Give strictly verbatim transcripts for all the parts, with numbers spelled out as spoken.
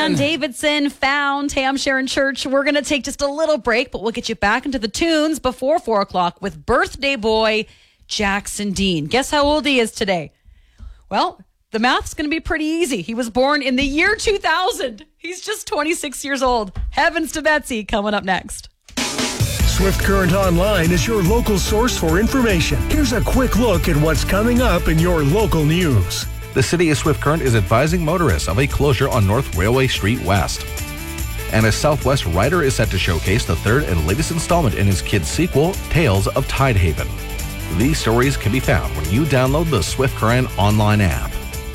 Harry-Ann Davidson found. Hey, I'm Sharon Church. We're going to take just a little break, but we'll get you back into the tunes before four o'clock with birthday boy Jackson Dean. Guess how old he is today? Well, the math's going to be pretty easy. He was born in the year two thousand. He's just twenty-six years old. Heavens to Betsy coming up next. Swift Current Online is your local source for information. Here's a quick look at what's coming up in your local news. The City of Swift Current is advising motorists of a closure on North Railway Street West. And a Southwest writer is set to showcase the third and latest installment in his kids' sequel, Tales of Tidehaven. These stories can be found when you download the Swift Current Online app.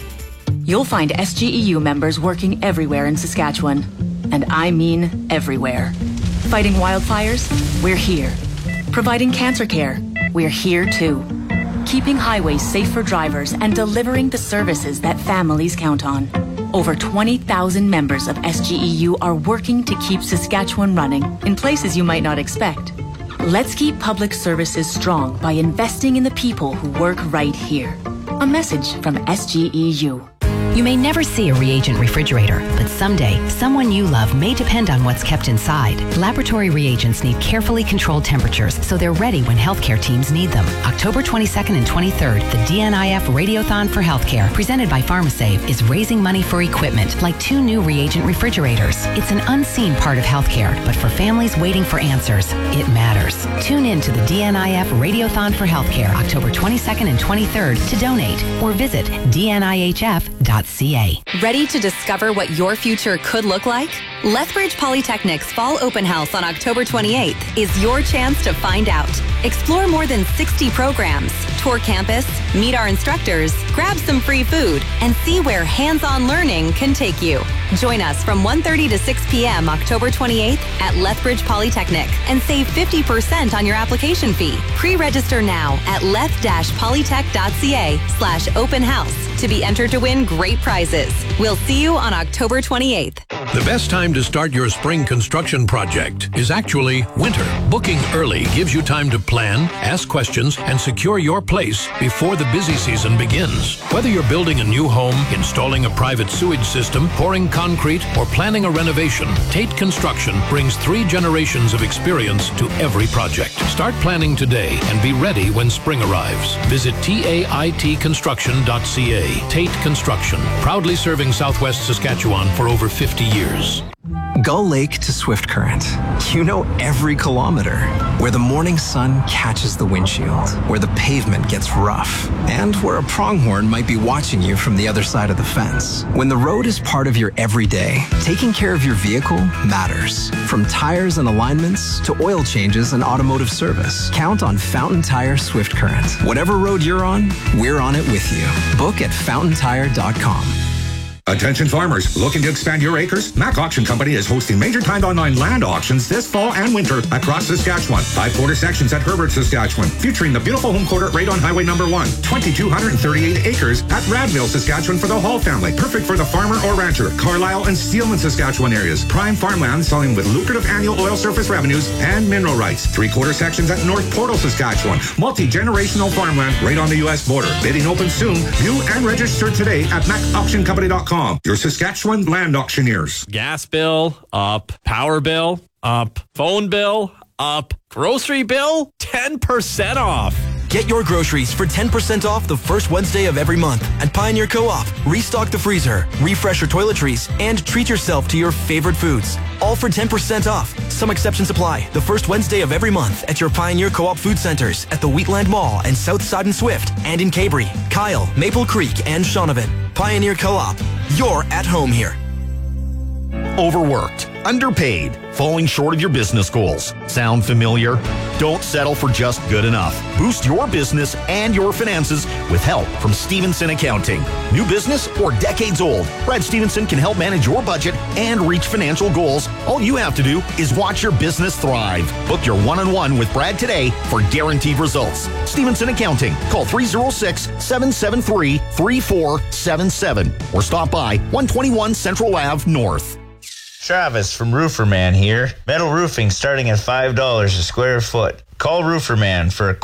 You'll find S G E U members working everywhere in Saskatchewan. And I mean everywhere. Fighting wildfires? We're here. Providing cancer care? We're here too. Keeping highways safe for drivers and delivering the services that families count on. Over twenty thousand members of S G E U are working to keep Saskatchewan running in places you might not expect. Let's keep public services strong by investing in the people who work right here. A message from S G E U. You may never see a reagent refrigerator, but someday, someone you love may depend on what's kept inside. Laboratory reagents need carefully controlled temperatures so they're ready when healthcare teams need them. October twenty-second and twenty-third, the D N I F Radiothon for Healthcare, presented by PharmaSave, is raising money for equipment like two new reagent refrigerators. It's an unseen part of healthcare, but for families waiting for answers, it matters. Tune in to the D N I F Radiothon for Healthcare, October twenty-second and twenty-third to donate or visit d n i h f dot c a. Ready to discover what your future could look like? Lethbridge Polytechnic's Fall Open House on October twenty-eighth is your chance to find out. Explore more than sixty programs, tour campus, meet our instructors, grab some free food, and see where hands-on learning can take you. Join us from one thirty to six p.m. October twenty-eighth at Lethbridge Polytechnic and save fifty percent on your application fee. Pre-register now at leth-polytech.ca slash open house to be entered to win great prizes. We'll see you on October twenty-eighth. The best time to start your spring construction project is actually winter. Booking early gives you time to plan, ask questions, and secure your place before the busy season begins. Whether you're building a new home, installing a private sewage system, pouring concrete, or planning a renovation, Tate Construction brings three generations of experience to every project. Start planning today and be ready when spring arrives. Visit tait construction dot c a. Tate Construction, proudly serving Southwest Saskatchewan for over fifty years. Gull Lake to Swift Current. You know every kilometer. Where the morning sun catches the windshield, where the pavement gets rough, and where a pronghorn might be watching you from the other side of the fence. When the road is part of your everyday, taking care of your vehicle matters. From tires and alignments to oil changes and automotive service, count on Fountain Tire Swift Current. Whatever road you're on, we're on it with you. Book at fountain tire dot com. Attention farmers, looking to expand your acres? Mac Auction Company is hosting major timed online land auctions this fall and winter across Saskatchewan. Five quarter sections at Herbert, Saskatchewan, featuring the beautiful home quarter right on Highway Number One. two thousand two hundred thirty-eight acres at Radville, Saskatchewan for the Hall family. Perfect for the farmer or rancher. Carlisle and Steelman, Saskatchewan areas. Prime farmland selling with lucrative annual oil surface revenues and mineral rights. Three quarter sections at North Portal, Saskatchewan. Multi-generational farmland right on the U S border. Bidding open soon. View and register today at mac auction company dot com. Your Saskatchewan land auctioneers. Gas bill, up. Power bill, up. Phone bill, up. Grocery bill, ten percent off. Get your groceries for ten percent off the first Wednesday of every month at Pioneer Co-op. Restock the freezer, refresh your toiletries, and treat yourself to your favorite foods. All for ten percent off. Some exceptions apply. The first Wednesday of every month at your Pioneer Co-op food centers at the Wheatland Mall and Southside and Swift, and in Cabri, Kyle, Maple Creek, and Shaunavon. Pioneer Co-op. You're at home here. Overworked, underpaid, falling short of your business goals. Sound familiar? Don't settle for just good enough. Boost your business and your finances with help from Stevenson Accounting. New business or decades old, Brad Stevenson can help manage your budget and reach financial goals. All you have to do is watch your business thrive. Book your one-on-one with Brad today for guaranteed results. Stevenson Accounting. Call three oh six, seven seven three, three four seven seven or stop by one twenty-one Central Avenue North. Travis from Rooferman here. Metal roofing starting at five dollars a square foot. Call Rooferman for a